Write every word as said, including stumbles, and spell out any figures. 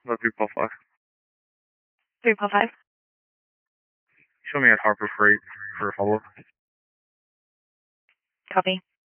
About three point five. three point five. Show me at Harbor Freight for a follow-up. Copy.